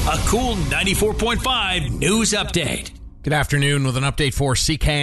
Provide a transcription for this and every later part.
A cool 94.5 news update. Good afternoon with an update for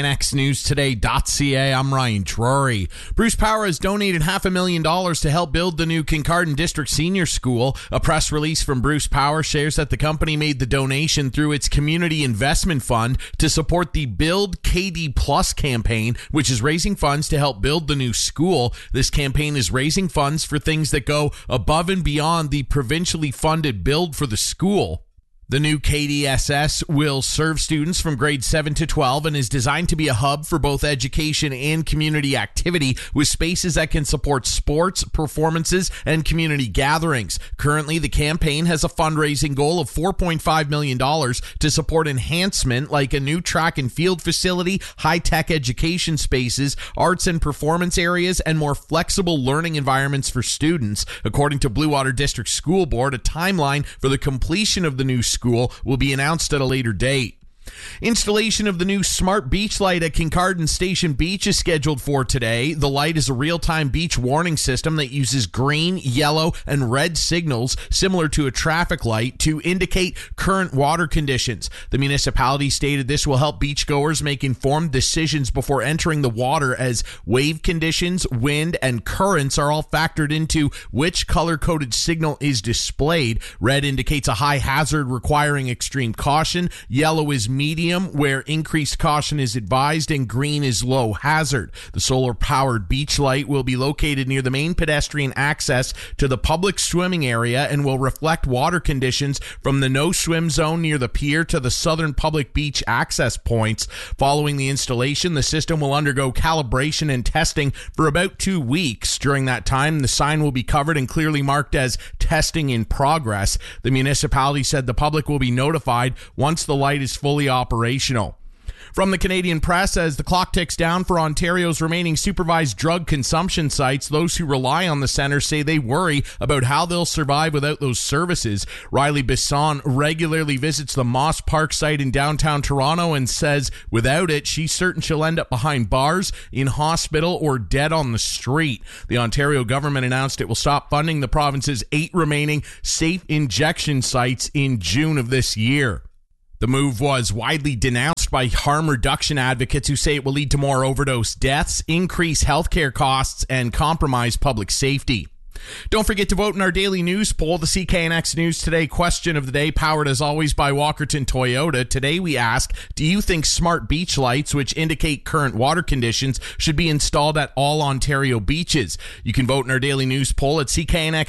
CKNXNewsToday.ca. I'm Ryan Drury. Bruce Power has donated $500,000 to help build the new Kincardine District Senior School. A press release from Bruce Power shares that the company made the donation through its Community Investment Fund to support the Build KD Plus campaign, which is raising funds to help build the new school. This campaign is raising funds for things that go above and beyond the provincially funded build for the school. The new KDSS will serve students from grades 7 to 12 and is designed to be a hub for both education and community activity with spaces that can support sports, performances, and community gatherings. Currently, the campaign has a fundraising goal of $4.5 million to support enhancement like a new track and field facility, high-tech education spaces, arts and performance areas, and more flexible learning environments for students. According to Blue Water District School Board, a timeline for the completion of the new school will be announced at a later date. Installation of the new smart beach light at Kincardine Station Beach is scheduled for today. The light is a real-time beach warning system that uses green, yellow, and red signals similar to a traffic light to indicate current water conditions. The municipality stated this will help beachgoers make informed decisions before entering the water as wave conditions, wind, and currents are all factored into which color-coded signal is displayed. Red indicates a high hazard requiring extreme caution. Yellow is medium, where increased caution is advised, and green is low hazard. The solar-powered beach light will be located near the main pedestrian access to the public swimming area and will reflect water conditions from the no-swim zone near the pier to the southern public beach access points. Following the installation, the system will undergo calibration and testing for about 2 weeks. During that time, the sign will be covered and clearly marked as testing in progress. The municipality said the public will be notified once the light is fully operational. From the Canadian Press, as the clock ticks down for Ontario's remaining supervised drug consumption sites, those who rely on the centre say they worry about how they'll survive without those services. Riley Bisson regularly visits the Moss Park site in downtown Toronto and says without it, she's certain she'll end up behind bars, in hospital, or dead on the street. The Ontario government announced it will stop funding the province's 8 remaining safe injection sites in June of this year. The move was widely denounced by harm reduction advocates who say it will lead to more overdose deaths, increase healthcare costs, and compromise public safety. Don't forget to vote in our daily news poll. The CKNX News Today question of the day, powered as always by Walkerton Toyota. Today we ask, do you think smart beach lights, which indicate current water conditions, should be installed at all Ontario beaches? You can vote in our daily news poll at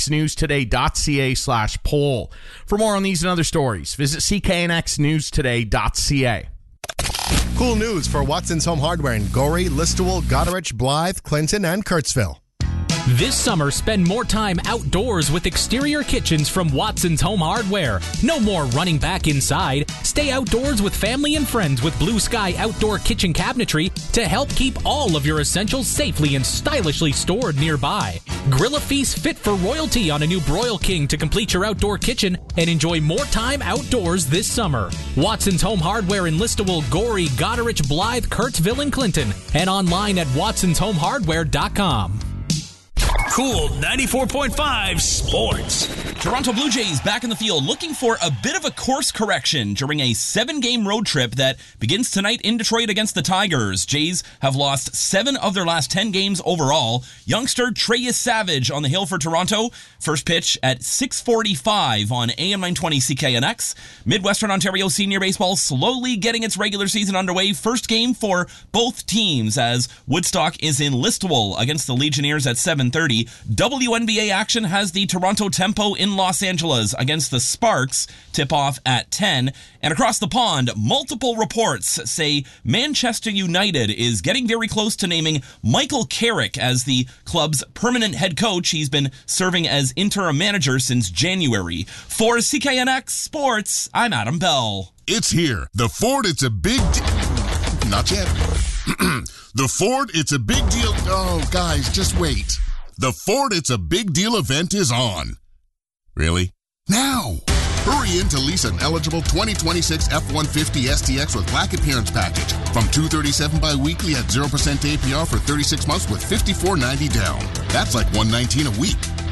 cknxnewstoday.ca/poll. For more on these and other stories, visit cknxnewstoday.ca. Cool news for Watson's Home Hardware in Gorey, Listowel, Goderich, Blythe, Clinton, and Kurtzville. This summer, spend more time outdoors with exterior kitchens from Watson's Home Hardware. No more running back inside. Stay outdoors with family and friends with Blue Sky Outdoor Kitchen Cabinetry to help keep all of your essentials safely and stylishly stored nearby. Grill a feast fit for royalty on a new Broil King to complete your outdoor kitchen and enjoy more time outdoors this summer. Watson's Home Hardware in Listowel, Gorey, Goderich, Blythe, Kurtzville, and Clinton, and online at watsonshomehardware.com. Cool 94.5 Sports. Toronto Blue Jays back in the field looking for a bit of a course correction during a 7-game road trip that begins tonight in Detroit against the Tigers. Jays have lost 7 of their last 10 games overall. Youngster Treyus Savage on the hill for Toronto. First pitch at 6:45 on AM 920 CKNX. Midwestern Ontario Senior Baseball slowly getting its regular season underway. First game for both teams as Woodstock is in Listowel against the Legionnaires at 7:30. WNBA action has the Toronto Tempo in Los Angeles against the Sparks. Tip-off at 10. And across the pond, multiple reports say Manchester United is getting very close to naming Michael Carrick as the club's permanent head coach. He's been serving as interim manager since January. For CKNX Sports, I'm Adam Bell. It's here. The Ford, it's a big Not yet. The Ford, it's a big deal. Oh, guys, just wait. The Ford, it's a big deal event is on. Really? Now! Hurry in to lease an eligible 2026 F-150 STX with Black Appearance Package from $237 bi-weekly at 0% APR for 36 months with $54.90 down. That's like $119 a week.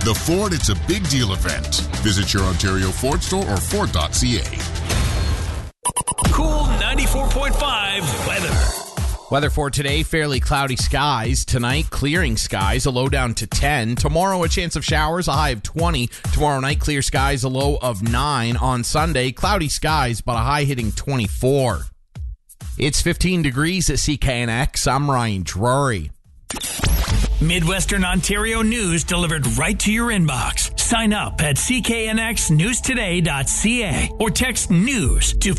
The Ford It's a Big Deal event. Visit your Ontario Ford store or Ford.ca. Cool 94.5 weather. Weather for today, fairly cloudy skies. Tonight, clearing skies, a low down to 10. Tomorrow, a chance of showers, a high of 20. Tomorrow night, clear skies, a low of 9. On Sunday, cloudy skies, but a high hitting 24. It's 15 degrees at CKNX. I'm Ryan Drury. Midwestern Ontario news delivered right to your inbox. Sign up at cknxnewstoday.ca or text news to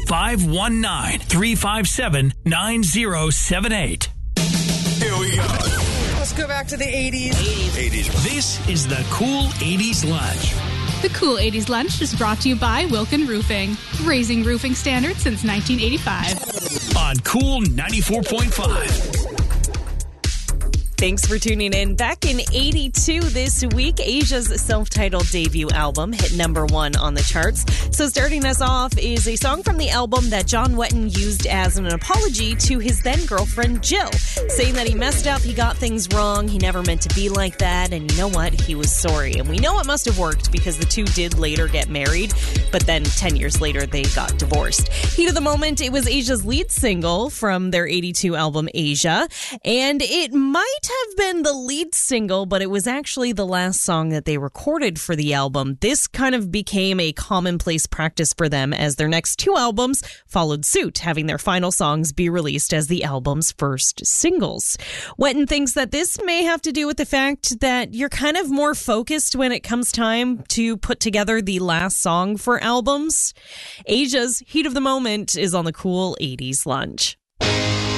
519-357-9078. Here we go. Let's go back to the 80s. 80s. This is the Cool 80s Lunch. The Cool 80s Lunch is brought to you by Wilkin Roofing, raising roofing standards since 1985. On Cool 94.5. Thanks for tuning in. Back in 82 this week, Asia's self-titled debut album hit number 1 on the charts. So starting us off is a song from the album that John Wetton used as an apology to his then-girlfriend Jill, saying that he messed up, he got things wrong, he never meant to be like that, and you know what? He was sorry. And we know it must have worked because the two did later get married, but then 10 years later they got divorced. Heat of the Moment, it was Asia's lead single from their 82 album Asia, and it might have been the lead single, but it was actually the last song that they recorded for the album. This kind of became a commonplace practice for them as their next 2 albums followed suit, having their final songs be released as the album's first singles. Wetton thinks that this may have to do with the fact that you're kind of more focused when it comes time to put together the last song for albums. Asia's Heat of the Moment is on the Cool 80s Lunch.